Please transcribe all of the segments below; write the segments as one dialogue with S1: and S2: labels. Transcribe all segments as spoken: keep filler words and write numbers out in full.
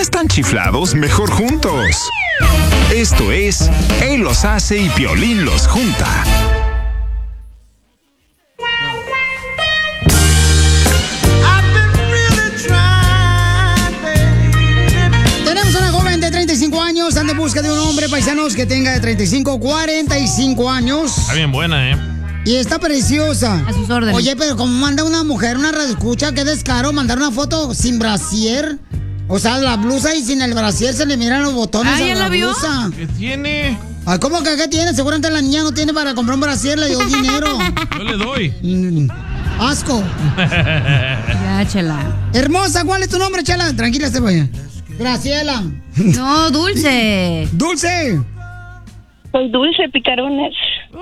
S1: están chiflados, mejor juntos. Esto es Él los hace y Piolín los junta.
S2: Tenemos una joven de treinta y cinco años, anda en busca de un hombre, paisanos, que tenga de treinta y cinco, cuarenta y cinco años.
S3: Está bien buena, ¿eh?
S2: Y está preciosa.
S4: A sus órdenes.
S2: Oye, pero ¿cómo manda una mujer una radioescucha? Qué descaro mandar una foto sin brasier. O sea, la blusa y sin el brasier se le miran los botones
S4: Ah,
S2: a
S4: ¿ya
S2: la
S4: la vio?
S2: blusa.
S3: ¿Qué tiene?
S2: Ah, ¿cómo que qué tiene? Seguramente la niña no tiene para comprar un brasier, le dio dinero.
S3: Yo le doy.
S2: Mm, asco.
S4: Ya, Chela.
S2: Hermosa, ¿cuál es tu nombre, Chela? Tranquila, se vaya. Graciela.
S4: No, Dulce.
S2: Dulce.
S5: Soy Dulce Picarones.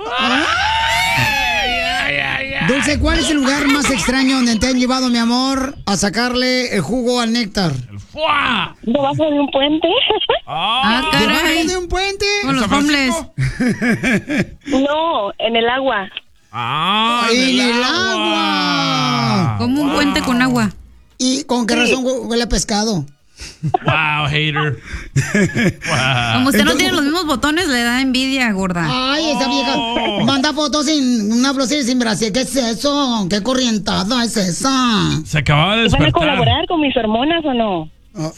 S2: Dulce, ¿cuál es el lugar más extraño donde te han llevado, mi amor, a sacarle el jugo al néctar?
S3: El ¡fua!
S5: Debajo de un puente.
S4: Ah,
S2: ¿Debajo
S4: caray.
S2: de un puente?
S4: Con los
S3: ¿San
S4: homeless.
S3: Francisco?
S5: No, en el agua.
S3: Ah,
S2: ¡En
S3: del
S2: el agua!
S4: Como un puente con agua.
S2: ¿Y con qué razón hu- huele a pescado?
S3: Wow, hater. Wow.
S4: Como usted no
S2: Entonces-
S4: tiene los mismos botones, le da envidia, gorda.
S2: Ay, esa vieja
S3: Oh.
S2: manda fotos sin una blusa y sin brasier. ¿Qué es eso? ¿Qué corrientada es esa?
S3: Se acababa de
S5: ¿Van a
S3: despertar.
S5: colaborar con mis hormonas o no?
S2: Oh,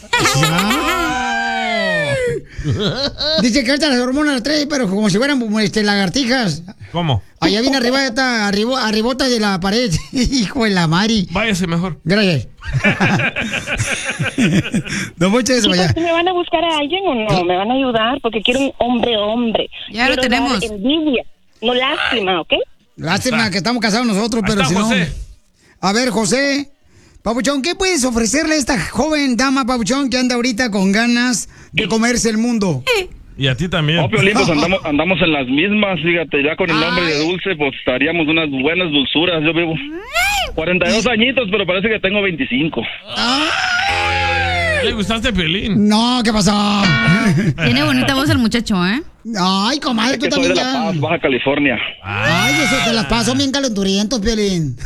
S2: ya. Dice que ahorita las hormonas las trae, pero como si fueran este, lagartijas.
S3: ¿Cómo?
S2: Allá viene arriba, está arriba, arribota de la pared. Hijo de la Mari.
S3: Váyase mejor.
S2: Gracias. No mucho eso, vaya.
S5: Chicos, ¿me van a buscar a alguien o no? ¿Me van a ayudar? Porque quiero un hombre, hombre.
S4: Ya lo
S5: Quiero
S4: tenemos.
S5: dar envidia, no lástima, ¿ok?
S2: Lástima que estamos casados nosotros,
S3: Ahí
S2: pero
S3: está,
S2: si no.
S3: José.
S2: A ver, José. Papuchón, ¿qué puedes ofrecerle a esta joven dama, Papuchón, que anda ahorita con ganas de comerse el mundo?
S3: Y a ti también.
S6: No, Piolín, pues andamos, andamos en las mismas, fíjate, ya con el nombre de
S2: Ay.
S6: Dulce, pues estaríamos unas buenas dulzuras. Yo vivo cuarenta y dos añitos, pero parece que tengo veinticinco.
S3: ¿Le gustaste, Piolín?
S2: No, ¿qué pasó?
S4: Tiene bonita voz el muchacho, ¿eh?
S2: Ay, comadre,
S6: Es
S2: tú
S6: que soy
S2: también
S6: de La
S2: ya.
S6: Paz, Baja California.
S2: Ay, eso te las paso bien calenturientos, Piolín.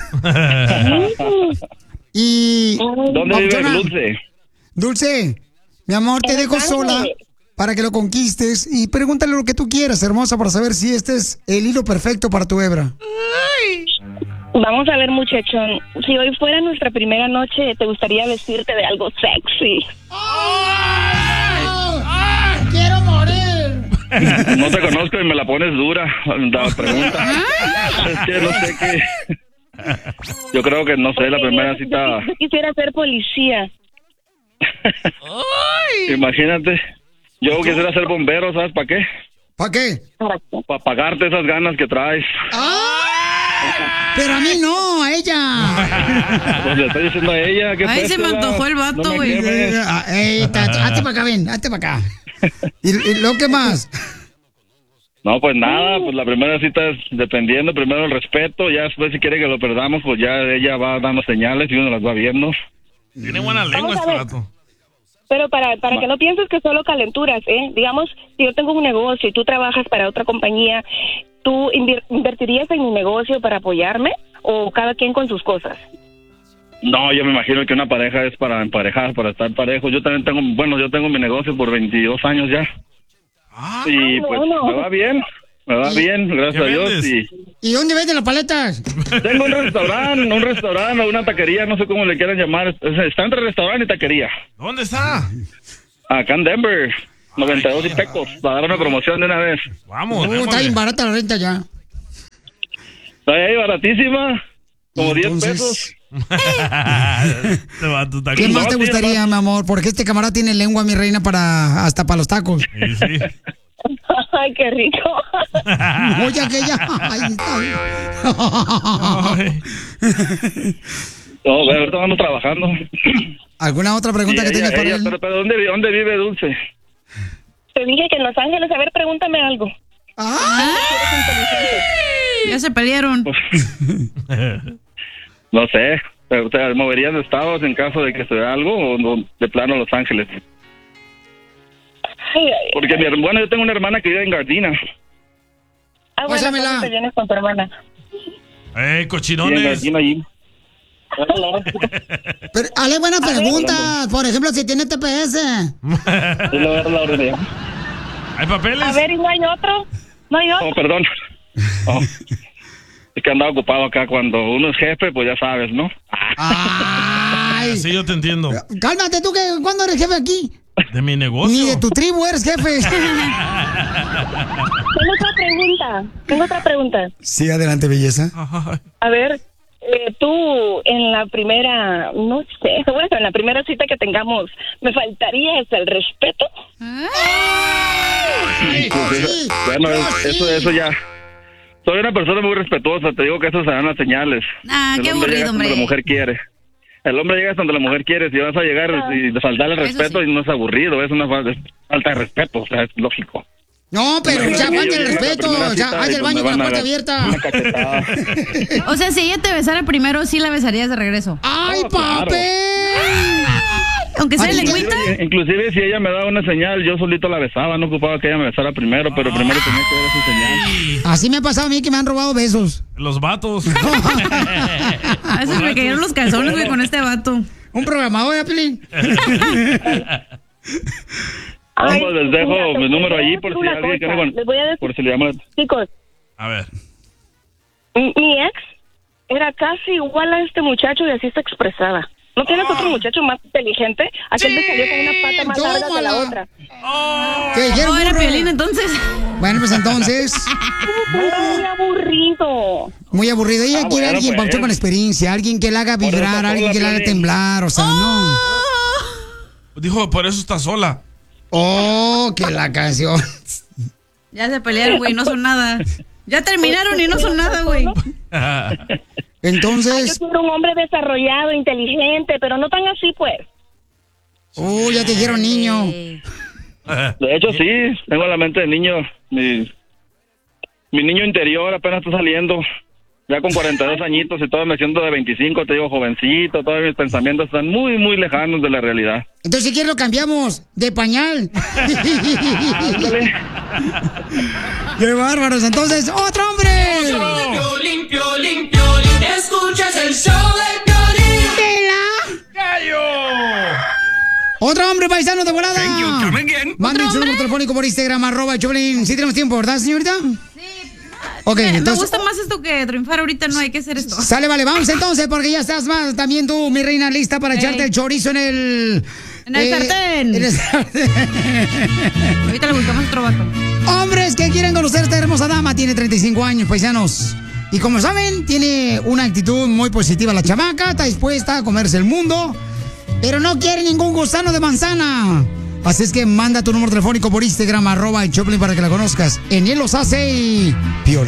S2: Y...
S6: ¿Dónde vive
S2: Papuchona,
S6: Dulce?
S2: Dulce, mi amor, te
S5: En
S2: dejo
S5: Los
S2: sola
S5: Ángeles.
S2: para que lo conquistes y pregúntale lo que tú quieras, hermosa, para saber si este es el hilo perfecto para tu hebra.
S5: Vamos a ver, muchachón. Si hoy fuera nuestra primera noche, ¿te gustaría vestirte de algo sexy?
S2: ¡Quiero morir!
S6: No te conozco y me la pones dura, la pregunta. Es que no sé qué. Yo creo que, no sé, la primera
S5: Yo-
S6: cita,
S5: Yo, yo quisiera ser policía.
S6: imagínate. Yo quisiera ser bombero, ¿sabes para qué?
S2: ¿Para qué?
S5: ¿Para qué?
S6: Para pagarte esas ganas que traes.
S2: ¡Ah! Pero a mí no, a ella.
S6: Pues le estoy diciendo a ella que
S4: Ay, se me
S6: péstela,
S4: antojó el vato,
S6: no me
S4: güey.
S6: quemes.
S2: Ah, ey, ta- hazte para acá, ven, hazte para acá. ¿Y, y lo que más?
S6: No, pues nada, pues la primera cita es dependiendo, primero el respeto, ya después si quiere que lo perdamos, pues ya ella va dando señales y uno las va viendo.
S3: Tiene buena lengua
S5: Vamos a
S3: este
S5: ver.
S3: vato.
S5: Pero para, para que no pienses que solo calenturas, ¿eh? Digamos, si yo tengo un negocio y tú trabajas para otra compañía, ¿tú invir- invertirías en mi negocio para apoyarme o cada quien con sus cosas?
S6: No, yo me imagino que una pareja es para emparejar, para estar parejo. Yo también tengo, bueno, yo tengo mi negocio por veintidós años ya.
S3: Ah,
S6: Y
S5: no,
S6: pues
S5: no.
S6: me va bien, me va bien, gracias a
S3: ¿Qué
S6: Dios.
S3: vendes?
S6: Y
S2: ¿Y dónde venden las paletas?
S6: tengo un restaurante, un restaurante, una taquería, no sé cómo le quieran llamar. Es- Está entre restaurante y taquería.
S3: ¿dónde está?
S6: Acá en Denver, noventa y dos y pecos, para dar una promoción de una vez.
S3: Vamos,
S2: Uh, está
S3: démosle.
S2: bien barata la renta ya.
S6: Está ahí baratísima, como diez
S2: Entonces,
S6: pesos.
S3: Este vato está
S2: ¿Qué
S3: con-
S2: más te
S6: No, sí,
S2: gustaría, mi amor? Porque este camarada tiene lengua, mi reina, para hasta para los tacos.
S3: Sí, sí.
S5: Ay, qué rico.
S2: Oye, aquella. Ahí está.
S3: Ay.
S6: No, bueno, ahorita vamos trabajando.
S2: ¿Alguna otra pregunta
S6: Y
S2: que
S6: ella-
S2: tengas para
S6: ella-
S2: él?
S6: pero, pero ¿dónde, vi- ¿dónde vive Dulce?
S5: Te dije que en Los Ángeles, a ver, pregúntame algo.
S2: Ah,
S4: Ya se pelearon.
S6: No sé, pero ¿te moverías de estados en caso de que se vea algo o no, de plano Los Ángeles?
S5: Ay, ay,
S6: Porque mi her- bueno, yo tengo una hermana que vive en Gardena.
S5: ah, bueno,
S2: Pásamela.
S5: entonces te vienes con tu hermana.
S3: Eh,
S6: Y en
S3: cochinones.
S6: Gardena allí.
S2: Pero, Ale, buena pregunta. Por ejemplo, si tiene T P S.
S3: ¿Hay papeles?
S5: A ver, ¿y no hay otro? ¿No hay otro?
S6: Oh, perdón. Oh. Es que andaba ocupado acá. Cuando uno es jefe, pues ya sabes, ¿no?
S2: Ay.
S3: Sí, yo te entiendo.
S2: Cálmate tú, que ¿cuándo eres jefe aquí?
S3: De mi negocio.
S2: Ni de tu tribu eres jefe.
S5: Tengo otra pregunta. Tengo otra pregunta.
S2: Sí, adelante, belleza.
S5: A ver, eh, tú en la primera, no sé, bueno, en la primera cita que tengamos, ¿me faltarías el respeto?
S2: Ay, sí,
S6: Bueno,
S2: yo
S6: eso,
S2: sí.
S6: eso ya. Soy una persona muy respetuosa. Te digo que eso se dan las señales.
S4: Ah,
S6: El
S4: qué
S6: hombre
S4: aburrido,
S6: llega donde
S4: hombre.
S6: la mujer quiere. El hombre llega donde la mujer quiere. Si vas a llegar y faltarle el
S4: Eso
S6: respeto,
S4: sí.
S6: y no es aburrido, es una fa- es falta de respeto, o sea, es lógico.
S2: No, pero
S6: Imagínate
S2: ya
S6: que yo
S2: falta el
S6: llego a la
S2: respeto.
S6: primera
S2: Ya,
S6: cita
S2: haz
S6: y
S2: el
S6: pues
S2: baño
S6: me
S2: con la
S6: van a
S2: puerta
S6: dar
S2: abierta.
S6: una cachetada.
S4: O sea, si ella te besara primero, sí la besarías de regreso.
S2: ¡Ay,
S6: No, claro.
S2: papel!
S4: Aunque sea
S2: Ay,
S4: lengüita.
S6: Inclusive, inclusive si ella me daba una señal, yo solito la besaba, no ocupaba que ella me besara primero, pero primero tenía que ver esa señal.
S2: Así me ha pasado a mí que me han robado besos.
S3: Los vatos.
S4: A veces me cayeron los calzones, güey, con este vato.
S2: Un programador, ¿eh, Pelín?
S5: Ay,
S6: Vamos, les dejo
S5: mira,
S6: mi número
S5: les voy a
S6: allí
S5: decir
S6: por si
S5: una
S6: alguien
S5: cosa,
S6: quiere con-
S5: les voy a decir,
S6: por si le llaman.
S5: chicos,
S3: A ver.
S5: mi, mi ex era casi igual a este muchacho y así se expresaba. ¿No tienes otro muchacho más inteligente? Aquel me salió con una pata más larga que la
S2: tómala.
S5: otra.
S2: ¿Qué dijeron,
S4: No, era
S2: burro?
S4: Piolín, entonces.
S2: Bueno, pues entonces,
S5: Muy aburrido.
S2: muy aburrido. Ella
S6: Ah,
S2: quiere
S6: bueno,
S2: alguien,
S6: pues.
S2: Pauchón, con experiencia, alguien que la haga
S6: Por
S2: vibrar,
S6: eso,
S2: alguien que la haga
S6: Piolín.
S2: temblar, o sea, no.
S3: Dijo, por eso está sola.
S2: Oh, que la canción.
S4: Ya se pelearon, güey, no son nada. Ya terminaron y no son nada, güey.
S5: Yo
S2: Entonces,
S5: quiero un hombre desarrollado, inteligente, pero no tan así, pues.
S2: oh, ya te dijeron niño.
S6: De hecho, sí, tengo la mente de niño. Mi, mi niño interior apenas está saliendo. Ya con cuarenta y dos añitos y todo me siento de veinticinco, te digo jovencito, todos mis pensamientos están muy, muy lejanos de la realidad.
S2: Entonces, si quieres, lo cambiamos de pañal.
S6: Ándale.
S2: ¡Qué bárbaros! Entonces, ¡otro hombre!
S7: Piolín, Piolín, Piolín, escuchas el show de Piolín.
S2: ¡Otro hombre paisano de volada! Manden su número telefónico por Instagram, arroba Choplin. ¿Sí tenemos tiempo, verdad, señorita? Sí. Ok,
S4: Me
S2: entonces...
S4: gusta más esto que triunfar ahorita, no hay que hacer esto.
S2: Sale, vale, vamos entonces, porque ya estás más también tú, mi reina, lista para
S4: Ey.
S2: echarte el chorizo en el...
S4: En el sartén.
S2: En el sartén.
S4: Ahorita le buscamos otro vato.
S2: Hombres que quieren conocer a esta hermosa dama, tiene treinta y cinco años, paisanos. Y como saben, tiene una actitud muy positiva la chamaca, está dispuesta a comerse el mundo, pero no quiere ningún gusano de manzana. Así es que manda tu número telefónico por Instagram, arroba el Choplin, para que la conozcas. En él los hace y Piolín.